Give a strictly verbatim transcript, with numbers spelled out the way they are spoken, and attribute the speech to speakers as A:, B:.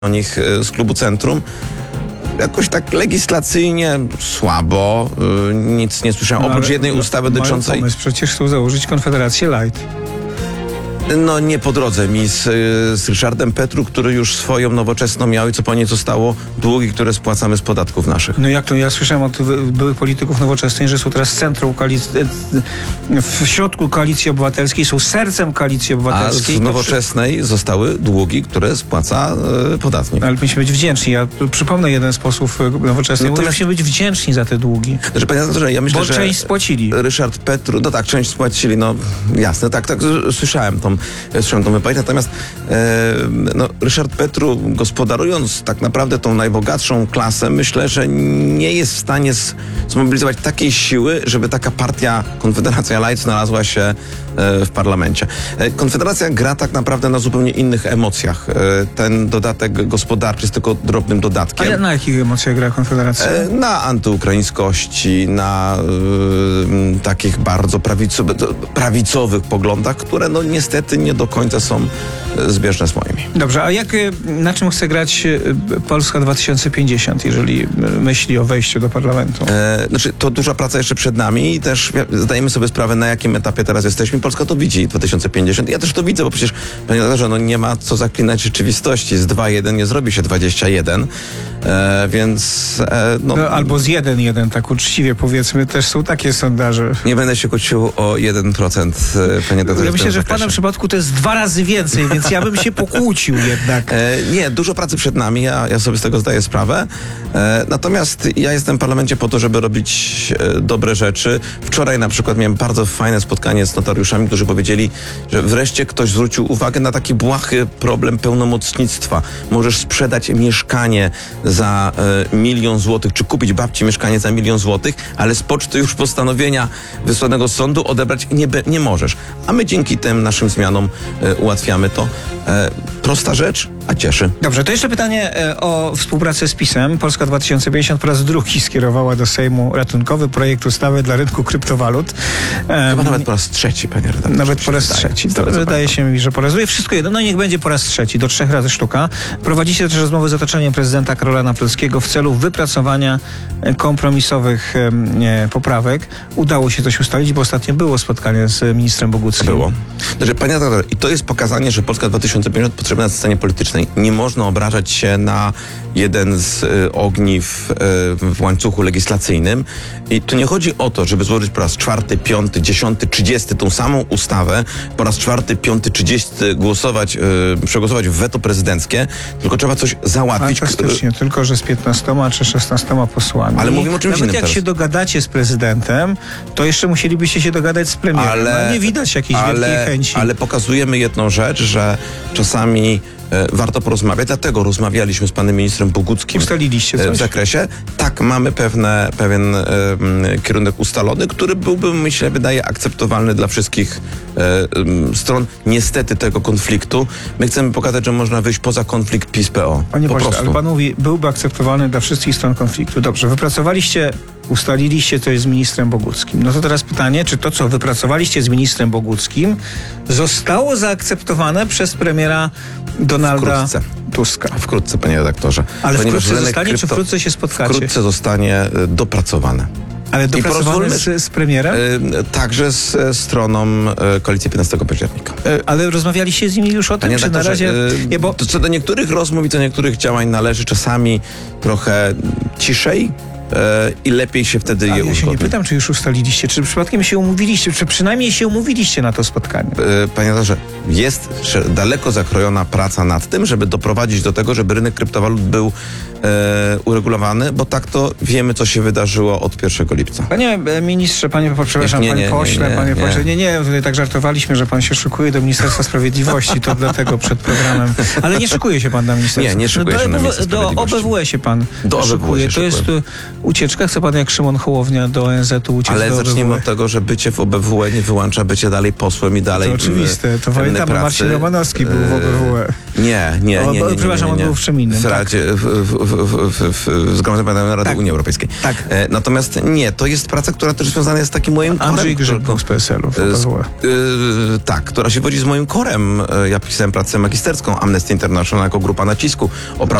A: o nich z klubu Centrum. Jakoś tak legislacyjnie słabo, yy, nic nie słyszałem,
B: No,
A: oprócz
B: ale,
A: jednej ustawy dotyczącej...
B: pomysł, przecież chcą założyć Konfederację Light.
A: No nie po drodze mi z, z Ryszardem Petru, który już swoją nowoczesną miał i co po niej zostało długi, które spłacamy z podatków naszych.
B: No jak to? Ja słyszałem od byłych polityków nowoczesnej, że są teraz centrum koalicji, w środku Koalicji Obywatelskiej, są sercem Koalicji Obywatelskiej.
A: A z nowoczesnej zostały długi, które spłaca y, podatnik.
B: Ale musimy być wdzięczni. Ja przypomnę jeden z posłów nowoczesnej.
A: No to
B: musimy być wdzięczni za te długi.
A: Znaczy, panie redaktorze, ja myślę,
B: Bo
A: że
B: część spłacili.
A: Ryszard Petru, no tak, część spłacili, no jasne, tak, tak, słyszałem tą, słyszałem tą wypowiedź, natomiast e, no, Ryszard Petru, gospodarując tak naprawdę tą najbogatszą klasę, myślę, że nie jest w stanie z, zmobilizować takiej siły, żeby taka partia Konfederacja Light znalazła się e, w parlamencie. E, Konfederacja gra tak naprawdę na zupełnie innych emocjach. E, ten dodatek gospodarczy jest tylko drobnym dodatkiem.
B: A na jakich emocjach gra Konfederacja?
A: E, na antyukraińskości, na e, takich bardzo prawicowych, prawicowych poglądach, które no niestety nie do końca są zbieżne z moimi.
B: Dobrze, a jak, na czym chce grać Polska dwa tysiące pięćdziesiąt, jeżeli myśli o wejściu do parlamentu?
A: E, znaczy, to duża praca jeszcze przed nami i też zdajemy sobie sprawę, na jakim etapie teraz jesteśmy. Polska to widzi dwa tysiące pięćdziesiąt. Ja też to widzę, bo przecież, panie redaktorze, no nie ma co zaklinać rzeczywistości. Z dwa jeden nie zrobi się dwadzieścia jeden, e, więc... E, no,
B: no, albo z jeden jeden, tak uczciwie powiedzmy, też są takie sondaże.
A: Nie będę się kłócił o jeden procent, panie redaktorze.
B: Ja myślę, że w pana przypadku to jest dwa razy więcej, więc ja bym się pokłócił jednak.
A: E, nie, dużo pracy przed nami, ja, ja sobie z tego zdaję sprawę. E, natomiast ja jestem w parlamencie po to, żeby robić e, dobre rzeczy. Wczoraj na przykład miałem bardzo fajne spotkanie z notariuszami, którzy powiedzieli, że wreszcie ktoś zwrócił uwagę na taki błahy problem pełnomocnictwa. Możesz sprzedać mieszkanie za e, milion złotych, czy kupić babci mieszkanie za milion złotych, ale z poczty już postanowienia wysłanego z sądu odebrać nie, be, nie możesz. A my dzięki tym naszym zmianom e, ułatwiamy to. E, prosta rzecz, a cieszy.
B: Dobrze, to jeszcze pytanie e, o współpracę z PiS-em. Polska dwa tysiące pięćdziesiąt po raz drugi skierowała do Sejmu ratunkowy projekt ustawy dla rynku kryptowalut. E,
A: Chyba nawet po raz trzeci, panie redaktorze.
B: Nawet po raz trzeci. To wydaje się mi, że po raz drugi. Wszystko jedno. No niech będzie po raz trzeci. Do trzech razy sztuka. Prowadzicie też rozmowy z otoczeniem prezydenta Karola Nawrockiego w celu wypracowania kompromisowych e, poprawek. Udało się coś ustalić, bo ostatnio było spotkanie z ministrem Boguckim.
A: Było. Znaczy, panie redaktorze, i to jest pokazanie, że Polska dwa tysiące pięćdziesiąt potrzebna na scenie politycznej. Nie można obrażać się na jeden z y, ogniw y, w łańcuchu legislacyjnym. I tu nie chodzi o to, żeby złożyć po raz czwarty, piąty, dziesiąty, trzydziesty tą samą ustawę, po raz czwarty, piąty, trzydziesty głosować, y, przegłosować w weto prezydenckie, tylko trzeba coś załatwić.
B: Fantastycznie, tylko że z piętnastoma czy szesnastoma posłami.
A: Ale mówimy o czymś
B: Nawet
A: innym
B: jak
A: teraz.
B: się dogadacie z prezydentem, to jeszcze musielibyście się dogadać z premierem.
A: Ale,
B: no, nie widać jakiejś
A: ale,
B: wielkiej chęci.
A: Ale pokazujemy jedną rzecz, że czasami e, warto porozmawiać, dlatego rozmawialiśmy z panem ministrem Boguckim.
B: Ustaliliście coś?
A: W zakresie. Tak, mamy pewne, pewien e, kierunek ustalony, który byłby, myślę, wydaje akceptowalny dla wszystkich e, stron niestety tego konfliktu. My chcemy pokazać, że można wyjść poza konflikt PiS P O.
B: Panie
A: po
B: pośle,
A: prostu.
B: ale pan mówi, byłby akceptowalny dla wszystkich stron konfliktu. Dobrze, wypracowaliście, ustaliliście coś z ministrem Boguckim. No to teraz pytanie, czy to, co wypracowaliście z ministrem Boguckim, zostało zaakceptowane przez premiera Donalda
A: Wkrótce.
B: Tuska?
A: Wkrótce, panie redaktorze.
B: Ale
A: Ponieważ
B: wkrótce
A: rynek
B: zostanie,
A: krypto
B: czy wkrótce się spotkacie?
A: Wkrótce zostanie e, dopracowane.
B: Ale dopracowane
A: pozwólmy-
B: z, z premierem?
A: E, także z e, stroną e, Koalicji piętnastego października.
B: E, ale rozmawialiście z nimi już o tym,
A: Panie
B: czy na
A: redaktorze,
B: razie...
A: e,
B: Nie, bo...
A: to co do niektórych rozmów i do niektórych działań należy czasami trochę ciszej e, i lepiej się wtedy
B: Ale
A: je
B: ja się nie
A: uzgodni.
B: pytam, czy już ustaliliście, czy przypadkiem się umówiliście, czy przynajmniej się umówiliście na to spotkanie.
A: E, Panie redaktorze, jest sze- daleko zakrojona praca nad tym, żeby doprowadzić do tego, żeby rynek kryptowalut był e, uregulowany, bo tak to wiemy, co się wydarzyło od pierwszego lipca.
B: Panie ministrze, panie, przepraszam,
A: Nie, nie,
B: panie
A: nie,
B: pośle,
A: nie,
B: panie
A: nie.
B: pośle, nie, nie, tutaj tak żartowaliśmy, że pan się szykuje do Ministerstwa Sprawiedliwości, to dlatego przed programem. Ale nie szykuje się pan do ministerstwa.
A: Nie, nie szykuję
B: do
A: się na
B: E B W
A: Ministerstwo
B: Do O B W E się pan
A: Do O B W E
B: szykuje.
A: się
B: To jest
A: szykuję.
B: ucieczka? Chce pan jak Szymon Hołownia do O N Z-u uciec
A: Ale
B: do
A: zacznijmy
B: O B W E?
A: od tego, że bycie w O B W E nie wyłącza bycie dalej posłem i dalej
B: To oczywiste. To
A: w,
B: pamiętam,
A: pracy.
B: Marcin Romanowski był w O B W E.
A: Nie, nie,
B: O,
A: nie, nie, nie,
B: przepraszam,
A: nie,
B: on
A: nie.
B: był w czym innym,
A: W
B: tak.
A: Radzie, w, w, w, w, w Zgromadzeniu Parlamentarnym Rady
B: Tak.
A: Unii Europejskiej.
B: Tak.
A: E, natomiast nie, to jest praca, która też związana jest z takim moim korem.
B: Andrzej Grzyb
A: którą-
B: był z P S L-u w O
A: e,
B: B
A: z-
B: W E.
A: e, tak, która się wodzi z moim korem. E, Ja pisałem pracę magisterską Amnesty International jako grupa nacisku o prawa